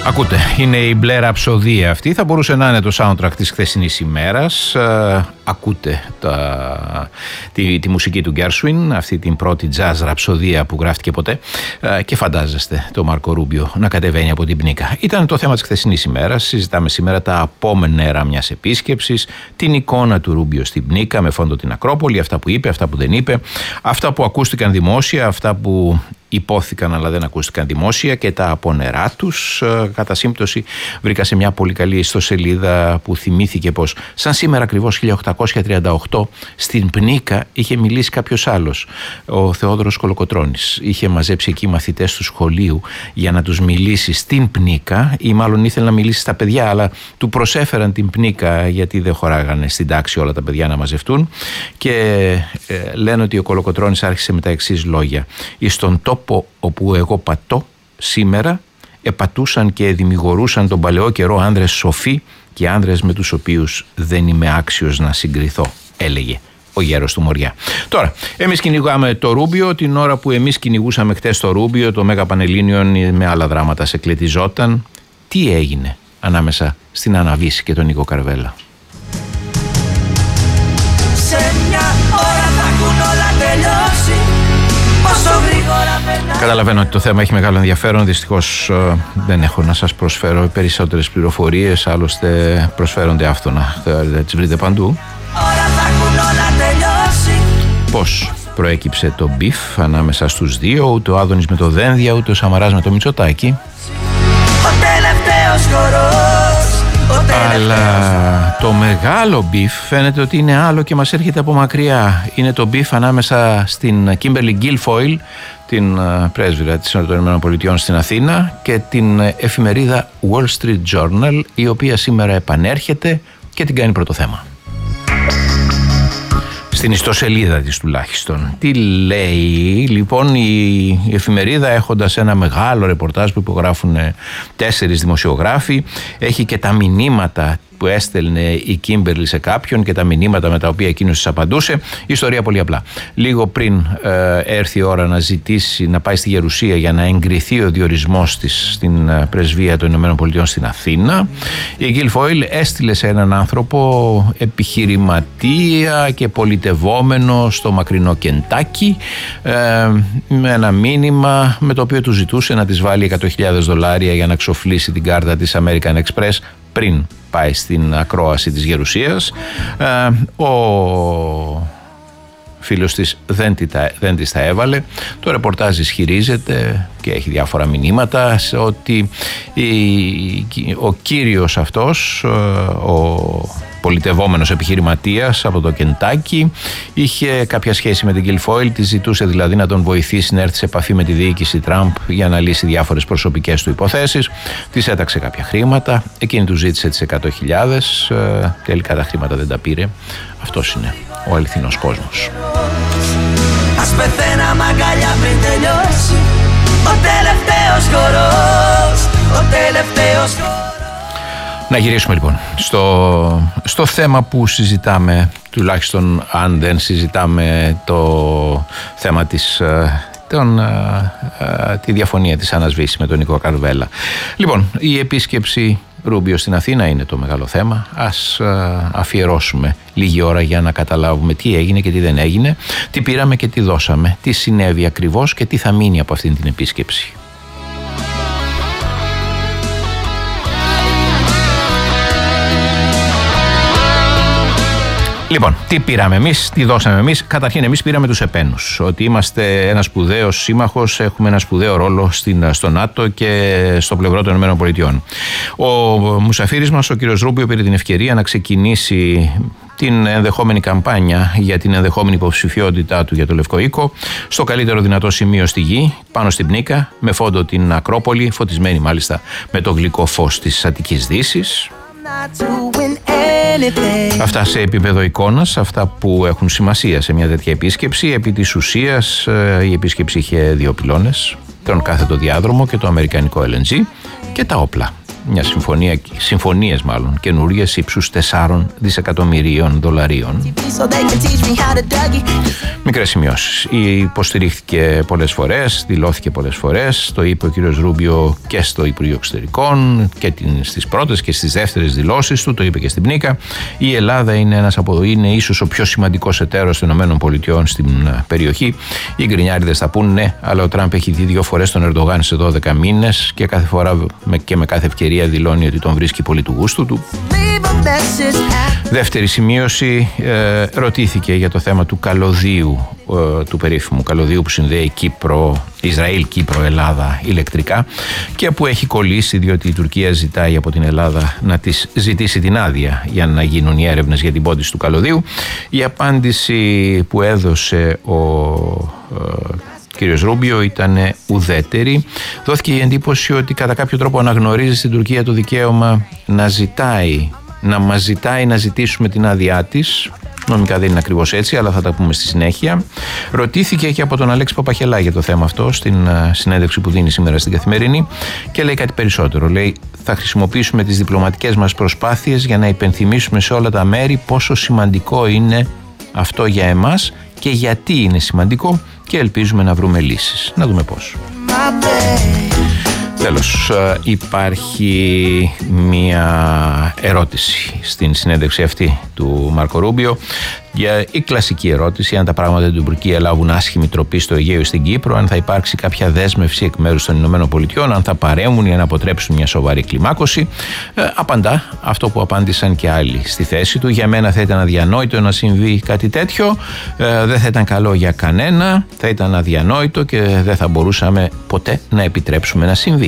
Ακούτε, είναι η μπλε ραψοδία αυτή. Θα μπορούσε να είναι το soundtrack της χθεσινής ημέρας. Ακούτε τη μουσική του Γκέρσουιν, αυτή την πρώτη jazz ραψοδία που γράφτηκε ποτέ, και φαντάζεστε το Μάρκο Ρούμπιο να κατεβαίνει από την πνίκα. Ήταν το θέμα της χθεσινής ημέρας. Συζητάμε σήμερα τα απόμενα μιας επίσκεψης, την εικόνα του Ρούμπιο στην πνίκα με φόντο την Ακρόπολη, αυτά που είπε, αυτά που δεν είπε, αυτά που ακούστηκαν δημόσια, αυτά που υπόθηκαν αλλά δεν ακούστηκαν δημόσια και τα απόνερά τους. Κατά σύμπτωση βρήκα σε μια πολύ καλή ιστοσελίδα που θυμήθηκε πως σαν σήμερα ακριβώς 1838 στην πνίκα είχε μιλήσει κάποιος άλλος, ο Θεόδωρος Κολοκοτρώνης. Είχε μαζέψει εκεί μαθητές του σχολείου για να τους μιλήσει στην πνίκα, ή μάλλον ήθελε να μιλήσει στα παιδιά, αλλά του προσέφεραν την πνίκα γιατί δεν χωράγανε στην τάξη όλα τα παιδιά να μαζευτούν, και λένε ότι ο Κολοκοτρώνης άρχισε με τα εξής λόγια: «Εις τον τόπο όπου εγώ πατώ σήμερα επατούσαν και δημιουργούσαν τον παλαιό καιρό άνδρες σοφοί και άνδρες με τους οποίους δεν είμαι άξιος να συγκριθώ», έλεγε ο γέρος του Μοριά. Τώρα, εμείς κυνηγάμε το Ρούμπιο. Την ώρα που εμείς κυνηγούσαμε χτες το Ρούμπιο, το Μέγα Πανελλήνιον με άλλα δράματα σε κλετιζόταν. Τι έγινε ανάμεσα στην Αναβίση και τον Νίκο Καρβέλα? Σε μια ώρα θα έχουν όλα τελειώσει. Καταλαβαίνω ότι το θέμα έχει μεγάλο ενδιαφέρον. Δυστυχώς δεν έχω να σας προσφέρω περισσότερες πληροφορίες. Άλλωστε προσφέρονται άφθονα. Δεν τις βρείτε παντού. Πώς προέκυψε το μπιφ ανάμεσα στους δύο? Ούτε ο Άδωνης με το Δένδια, ούτε ο Σαμαράς με το Μητσοτάκη. Ο τελευταίος χορός, αλλά το μεγάλο μπιφ φαίνεται ότι είναι άλλο και μας έρχεται από μακριά. Είναι το μπιφ ανάμεσα στην Κίμπερλι Γκίλφοιλ, την πρέσβυρα της ΗΠΑ στην Αθήνα, και την εφημερίδα Wall Street Journal, η οποία σήμερα επανέρχεται και την κάνει πρώτο θέμα. Στην ιστοσελίδα της τουλάχιστον. Τι λέει λοιπόν η εφημερίδα, έχοντας ένα μεγάλο ρεπορτάζ που υπογράφουν 4 δημοσιογράφοι, έχει και τα μηνύματα που έστελνε η Κίμπερλι σε κάποιον και τα μηνύματα με τα οποία εκείνος της απαντούσε. Η ιστορία πολύ απλά. Λίγο πριν έρθει η ώρα να ζητήσει να πάει στη Γερουσία για να εγκριθεί ο διορισμός της στην πρεσβεία των ΗΠΑ στην Αθήνα, η Γκίλφοιλ έστειλε σε έναν άνθρωπο επιχειρηματία και πολιτευόμενο στο μακρινό Κεντάκι με ένα μήνυμα με το οποίο του ζητούσε να της βάλει $100,000 για να ξοφλήσει την κάρτα της American Express πριν πάει στην ακρόαση της Γερουσίας. Ο φίλος της δεν της τα έβαλε. Το ρεπορτάζ ισχυρίζεται και έχει διάφορα μηνύματα ότι ο κύριος αυτός, ο πολιτευόμενος επιχειρηματίας από το Κεντάκι, είχε κάποια σχέση με την Γκίλφοιλ, τη ζητούσε δηλαδή να τον βοηθήσει να έρθει σε επαφή με τη διοίκηση Τραμπ για να λύσει διάφορες προσωπικές του υποθέσεις. Της έταξε κάποια χρήματα, εκείνη του ζήτησε τις 100,000, τελικά τα χρήματα δεν τα πήρε. Αυτός είναι ο αληθινός κόσμος. Ας πεθαίναμε αγκαλιά πριν τελειώσει ο τελευταίος χορός, ο τελευταίος χορός. Να γυρίσουμε λοιπόν στο θέμα που συζητάμε, τουλάχιστον αν δεν συζητάμε το θέμα τη διαφωνία της Ανασβήσης με τον Νίκο Καρβέλα. Λοιπόν, η επίσκεψη Ρούμπιο στην Αθήνα είναι το μεγάλο θέμα. Ας αφιερώσουμε λίγη ώρα για να καταλάβουμε τι έγινε και τι δεν έγινε, τι πήραμε και τι δώσαμε, τι συνέβη ακριβώς και τι θα μείνει από αυτήν την επίσκεψη. Λοιπόν, τι πήραμε εμείς, τι δώσαμε εμείς? Καταρχήν, εμείς πήραμε τους επένους. Ότι είμαστε ένας σπουδαίος σύμμαχος, έχουμε ένα σπουδαίο ρόλο στο ΝΑΤΟ και στο πλευρό των ΗΠΑ. Ο μουσαφίρης μας, ο κύριος Ρούμπιο, πήρε την ευκαιρία να ξεκινήσει την ενδεχόμενη καμπάνια για την ενδεχόμενη υποψηφιότητά του για το Λευκό Οίκο στο καλύτερο δυνατό σημείο στη γη, πάνω στην πνίκα, με φόντο την Ακρόπολη, φωτισμένη μάλιστα με το γλυκό φως της Αττικής Δύσης. Αυτά σε επίπεδο εικόνας, αυτά που έχουν σημασία σε μια τέτοια επίσκεψη. Επί της ουσίας η επίσκεψη είχε 2 πυλώνες, τον κάθετο διάδρομο και το αμερικανικό LNG, και τα όπλα. μια συμφωνίες μάλλον καινούριες ύψους $4 δισεκατομμυρίων. Μικρές σημειώσεις. Υποστηρίχθηκε πολλές φορές, δηλώθηκε πολλές φορές, το είπε ο κύριος Ρούμπιο και στο Υπουργείο Εξωτερικών και στις πρώτες και στις δεύτερες δηλώσεις του, το είπε και στην Πνίκα. Η Ελλάδα είναι ίσως ο πιο σημαντικός εταίρος των ΗΠΑ στην περιοχή. Οι γκρινιάριδες θα πούν ναι, αλλά ο Τραμπ έχει δει 2 φορές τον Ερντογάν σε 12 μήνες και κάθε φορά και με κάθε ευκαιρία δηλώνει ότι τον βρίσκει πολύ του γούστου του. Δεύτερη σημείωση, ρωτήθηκε για το θέμα του καλωδίου, του περίφημου καλωδίου που συνδέει Ισραήλ, Κύπρο, Ελλάδα ηλεκτρικά και που έχει κολλήσει διότι η Τουρκία ζητάει από την Ελλάδα να της ζητήσει την άδεια για να γίνουν οι έρευνες για την πόντιση του καλωδίου. Η απάντηση που έδωσε ο κύριος Ρούμπιο ήταν ουδέτερη. Δόθηκε η εντύπωση ότι κατά κάποιο τρόπο αναγνωρίζει στην Τουρκία το δικαίωμα να μας ζητάει να ζητήσουμε την άδειά της. Νομικά δεν είναι ακριβώς έτσι, αλλά θα τα πούμε στη συνέχεια. Ρωτήθηκε και από τον Αλέξη Παπαχελά για το θέμα αυτό στην συνέντευξη που δίνει σήμερα στην Καθημερινή και λέει κάτι περισσότερο. Λέει, θα χρησιμοποιήσουμε τις διπλωματικές μας προσπάθειες για να υπενθυμίσουμε σε όλα τα μέρη πόσο σημαντικό είναι αυτό για εμάς και γιατί είναι σημαντικό και ελπίζουμε να βρούμε λύσεις. Να δούμε πώς. Τέλος, υπάρχει μία ερώτηση στην συνέντευξη αυτή του Μάρκο Ρούμπιο για η κλασική ερώτηση αν τα πράγματα στην Τουρκία λάβουν άσχημη τροπή στο Αιγαίο ή στην Κύπρο, αν θα υπάρξει κάποια δέσμευση εκ μέρους των ΗΠΑ, αν θα παρέμβουν για να αποτρέψουν μια σοβαρή κλιμάκωση. Απαντά αυτό που απάντησαν και άλλοι στη θέση του. Για μένα θα ήταν αδιανόητο να συμβεί κάτι τέτοιο, δεν θα ήταν καλό για κανένα, θα ήταν αδιανόητο και δεν θα μπορούσαμε ποτέ να επιτρέψουμε να συμβεί.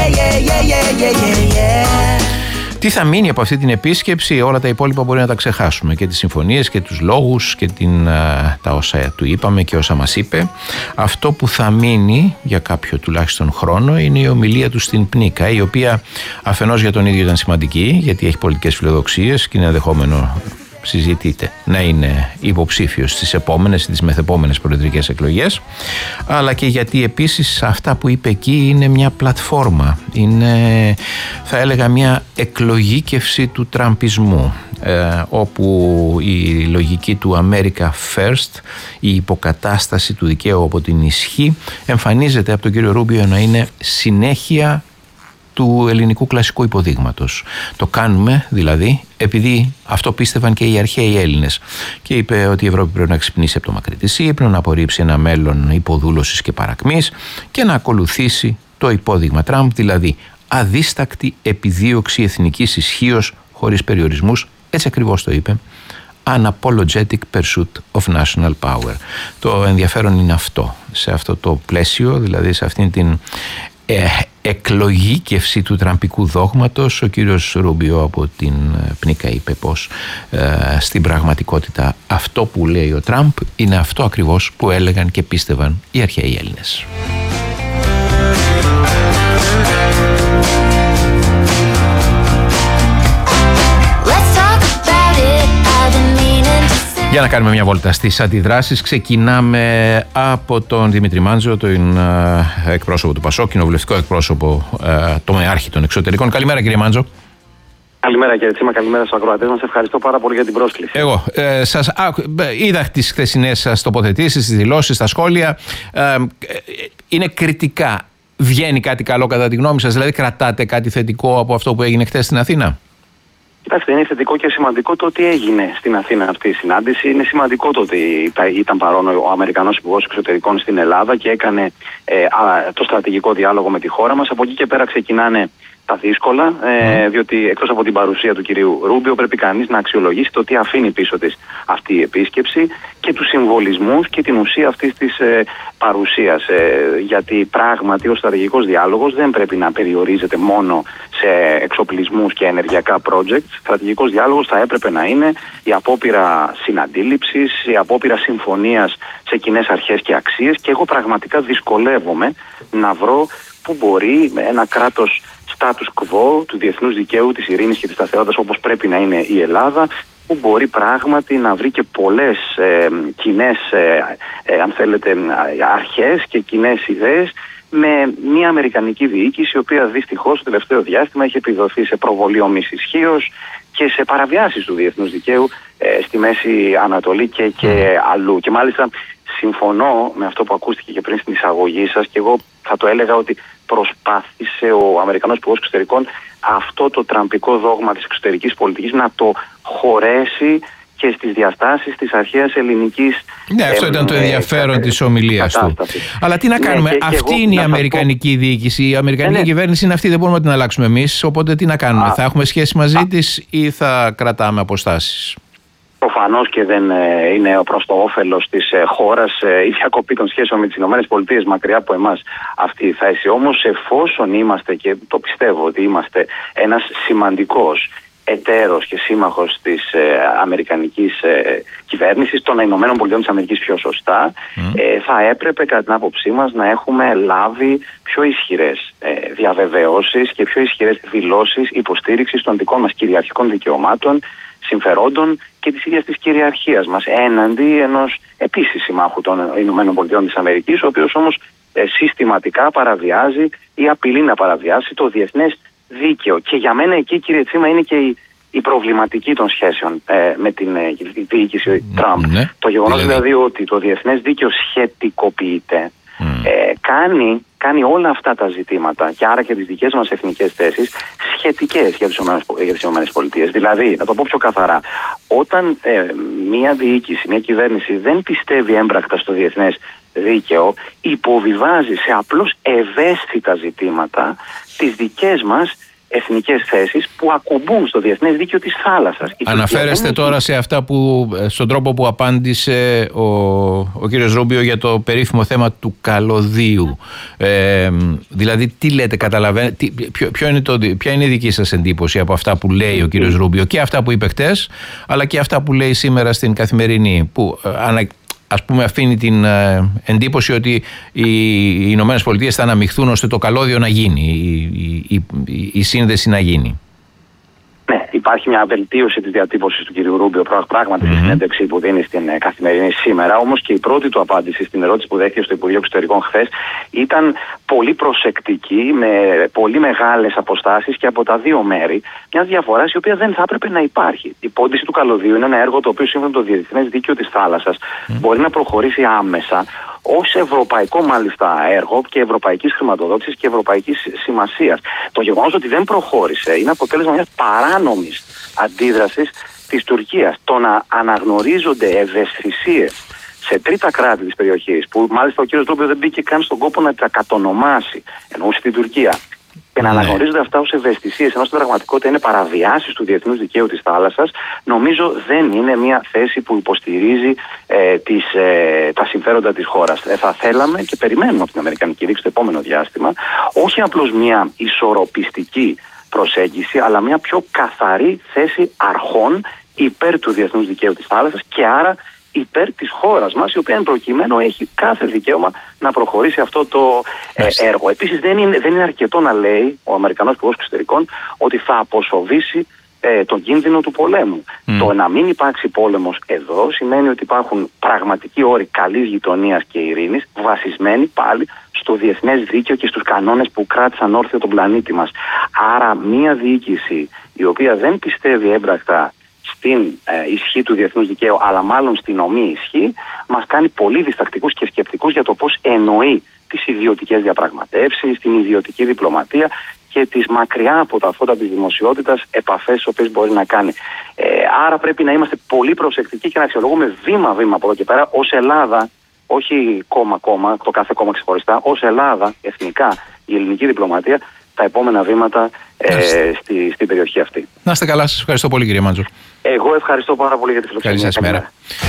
Τι θα μείνει από αυτή την επίσκεψη, όλα τα υπόλοιπα μπορεί να τα ξεχάσουμε και τις συμφωνίες και τους λόγους και τα όσα του είπαμε και όσα μας είπε. Αυτό που θα μείνει για κάποιο τουλάχιστον χρόνο είναι η ομιλία του στην Πνίκα, η οποία αφενός για τον ίδιο ήταν σημαντική γιατί έχει πολιτικές φιλοδοξίες και είναι ενδεχόμενο, συζητείται, να είναι υποψήφιος στις επόμενες ή τις μεθεπόμενες προεδρικές εκλογές, αλλά και γιατί επίσης αυτά που είπε εκεί είναι μια πλατφόρμα, είναι θα έλεγα μια εκλογήκευση του τραμπισμού, όπου η λογική του America First, η υποκατάσταση του δικαίου από την ισχύ, εμφανίζεται από τον κύριο Ρούμπιο να είναι συνέχεια του ελληνικού κλασικού υποδείγματος. Το κάνουμε δηλαδή επειδή αυτό πίστευαν και οι αρχαίοι Έλληνες. Και είπε ότι η Ευρώπη πρέπει να ξυπνήσει από το μακρύ της ύπνο, να απορρίψει ένα μέλλον υποδούλωσης και παρακμής και να ακολουθήσει το υπόδειγμα Τραμπ, δηλαδή αδίστακτη επιδίωξη εθνικής ισχύως χωρίς περιορισμούς. Έτσι ακριβώς το είπε. Unapologetic pursuit of national power. Το ενδιαφέρον είναι αυτό. Σε αυτό το πλαίσιο, δηλαδή σε αυτήν την εκλογήκευση του τραμπικού δόγματος, ο κύριος Ρούμπιο από την Πνίκα είπε πως στην πραγματικότητα αυτό που λέει ο Τραμπ είναι αυτό ακριβώς που έλεγαν και πίστευαν οι αρχαίοι Έλληνες. Για να κάνουμε μια βόλτα στις αντιδράσεις, ξεκινάμε από τον Δημήτρη Μάντζο, τον εκπρόσωπο του ΠΑΣΟΚ, κοινοβουλευτικό εκπρόσωπο, το μεάρχη των εξωτερικών. Καλημέρα κύριε Μάντζο. Καλημέρα κύριε Τσίμα, καλημέρα στους ακροατές μας. Ευχαριστώ πάρα πολύ για την πρόσκληση. Εγώ είδα τις χθεσινές σας τοποθετήσεις, τις δηλώσεις, τα σχόλια. Είναι κριτικά. Βγαίνει κάτι καλό κατά τη γνώμη σας, δηλαδή κρατάτε κάτι θετικό από αυτό που έγινε χθες στην Αθήνα? Κοιτάξτε, είναι θετικό και σημαντικό το ότι έγινε στην Αθήνα αυτή η συνάντηση. Είναι σημαντικό το ότι ήταν παρόν ο Αμερικανός Υπουργός Εξωτερικών στην Ελλάδα και έκανε το στρατηγικό διάλογο με τη χώρα μας. Από εκεί και πέρα ξεκινάνε τα δύσκολα, διότι εκτός από την παρουσία του κυρίου Ρούμπιο πρέπει κανείς να αξιολογήσει το τι αφήνει πίσω της αυτή η επίσκεψη και τους συμβολισμούς και την ουσία αυτής της παρουσίας. Γιατί πράγματι ο στρατηγικός διάλογος δεν πρέπει να περιορίζεται μόνο σε εξοπλισμούς και ενεργειακά projects. Στρατηγικός διάλογος θα έπρεπε να είναι η απόπειρα συναντήληψης, η απόπειρα συμφωνίας σε κοινές αρχές και αξίες, και εγώ πραγματικά δυσκολεύομαι να βρω που μπορεί ένα κράτος status quo του διεθνούς δικαίου, της ειρήνης και της σταθερότητας όπως πρέπει να είναι η Ελλάδα, που μπορεί πράγματι να βρει και πολλές κοινές αν θέλετε αρχές και κοινές ιδέες με μια αμερικανική διοίκηση, η οποία δυστυχώς το τελευταίο διάστημα έχει επιδοθεί σε προβολή ομής ισχύος και σε παραβιάσεις του διεθνούς δικαίου στη Μέση Ανατολή και αλλού. Και μάλιστα συμφωνώ με αυτό που ακούστηκε και πριν στην εισαγωγή σας, και εγώ θα το έλεγα ότι προσπάθησε ο Αμερικανός Υπουργός Εξωτερικών αυτό το τραμπικό δόγμα της εξωτερικής πολιτικής να το χωρέσει και στις διαστάσεις της αρχαίας ελληνικής. Ναι, αυτό ήταν το ενδιαφέρον της ομιλίας του. Αλλά τι να κάνουμε, αυτή είναι η αμερικανική διοίκηση. Η αμερικανική κυβέρνηση είναι αυτή, δεν μπορούμε να την αλλάξουμε εμείς. Οπότε τι να κάνουμε, θα έχουμε σχέση μαζί της ή θα κρατάμε αποστάσεις? Προφανώς και δεν είναι προς το όφελος της χώρας η διακοπή των σχέσεων με τις ΗΠΑ, μακριά από εμάς αυτή η θέση. Όμως εφόσον είμαστε, και το πιστεύω ότι είμαστε, ένας σημαντικός εταίρος και σύμμαχος της αμερικανικής κυβέρνησης, των ΗΠΑ πιο σωστά, θα έπρεπε κατά την άποψή μας να έχουμε λάβει πιο ισχυρές διαβεβαιώσεις και πιο ισχυρές δηλώσεις υποστήριξης των δικών μας κυριαρχικών δικαιωμάτων, συμφερόντων και της ίδιας της κυριαρχίας μας έναντι ενός επίσης συμμάχου των ΗΠΑ, ο οποίος όμως συστηματικά παραβιάζει ή απειλεί να παραβιάσει το διεθνές δίκαιο. Και για μένα εκεί, κύριε Τσίμα, είναι και η προβληματική των σχέσεων με την διοίκηση Τραμπ. Το γεγονός δηλαδή ότι το διεθνές δίκαιο σχετικοποιείται, κάνει όλα αυτά τα ζητήματα και άρα και τις δικές μας εθνικές θέσεις σχετικές για τις ΗΠΑ. Δηλαδή, να το πω πιο καθαρά, όταν μια διοίκηση, μια κυβέρνηση δεν πιστεύει έμπρακτα στο διεθνές δίκαιο, υποβιβάζει σε απλώς ευαίσθητα ζητήματα τις δικές μας εθνικές θέσεις που ακουμπούν στο διεθνές δίκαιο της θάλασσας. Αναφέρεστε τώρα σε αυτά που, στον τρόπο που απάντησε ο κύριος Ρούμπιο για το περίφημο θέμα του καλωδίου. Δηλαδή, τι λέτε, καταλαβαίνετε, ποια είναι η δική σας εντύπωση από αυτά που λέει ο κύριος Ρούμπιο και αυτά που είπε χτες, αλλά και αυτά που λέει σήμερα στην Καθημερινή, που ας πούμε αφήνει την εντύπωση ότι οι Ηνωμένες Πολιτείες θα αναμειχθούν ώστε το καλώδιο να γίνει, η σύνδεση να γίνει. Ναι, υπάρχει μια βελτίωση της διατύπωσης του κ. Ρούμπιο πράγματι στη συνέντευξη που δίνει στην Καθημερινή σήμερα. Όμως και η πρώτη του απάντηση στην ερώτηση που δέχτηκε στο Υπουργείο Εξωτερικών χθες ήταν πολύ προσεκτική, με πολύ μεγάλες αποστάσεις και από τα δύο μέρη. Μια διαφορά η οποία δεν θα έπρεπε να υπάρχει. Η πόντιση του καλωδίου είναι ένα έργο το οποίο σύμφωνα με το διεθνές δίκαιο της θάλασσας μπορεί να προχωρήσει άμεσα ως ευρωπαϊκό μάλιστα έργο και ευρωπαϊκής χρηματοδότησης και ευρωπαϊκής σημασίας. Το γεγονός ότι δεν προχώρησε είναι αποτέλεσμα μιας παράνομης αντίδρασης της Τουρκίας. Το να αναγνωρίζονται ευαισθησίες σε τρίτα κράτη της περιοχής, που μάλιστα ο κ. Ρούμπιο δεν μπήκε καν στον κόπο να τα κατονομάσει, εννοούσε την Τουρκία, και να αναγνωρίζονται αυτά ως ευαισθησίες, ενώ στην πραγματικότητα είναι παραβιάσεις του διεθνούς δικαίου της θάλασσας, νομίζω δεν είναι μια θέση που υποστηρίζει τα συμφέροντα της χώρας. Θα θέλαμε και περιμένουμε από την Αμερικανική δίκηση το επόμενο διάστημα όχι απλώς μια ισορροπιστική προσέγγιση, αλλά μια πιο καθαρή θέση αρχών υπέρ του διεθνούς δικαίου της θάλασσας και άρα υπέρ της χώρας μας, η οποία εν προκειμένου έχει κάθε δικαίωμα να προχωρήσει αυτό το έργο. Επίσης δεν είναι αρκετό να λέει ο Αμερικανός Υπουργός Εξωτερικών ότι θα αποσοβήσει τον κίνδυνο του πολέμου. Το να μην υπάρξει πόλεμος εδώ σημαίνει ότι υπάρχουν πραγματικοί όροι καλής γειτονίας και ειρήνης, βασισμένοι πάλι στο διεθνές δίκαιο και στους κανόνες που κράτησαν όρθιο τον πλανήτη μας. Άρα μια διοίκηση η οποία δεν πιστεύει έμπρακτα στην ισχύ του διεθνούς δικαίου, αλλά μάλλον στην ομή ισχύ, μας κάνει πολύ διστακτικούς και σκεπτικούς για το πώς εννοεί τις ιδιωτικές διαπραγματεύσεις, την ιδιωτική διπλωματία και τις μακριά από τα φώτα της δημοσιότητας επαφές τις οποίες μπορεί να κάνει. Άρα πρέπει να είμαστε πολύ προσεκτικοί και να αξιολογούμε βήμα-βήμα από εδώ και πέρα ως Ελλάδα, όχι κόμμα-κόμμα, το κάθε κόμμα ξεχωριστά, ως Ελλάδα, εθνικά, η ελληνική διπλωματία, τα επόμενα βήματα στην περιοχή αυτή. Να είστε καλά, σας ευχαριστώ πολύ κύριε Μάντζο. Εγώ ευχαριστώ πάρα πολύ για τη φιλοξενία. Καλή σας μέρα.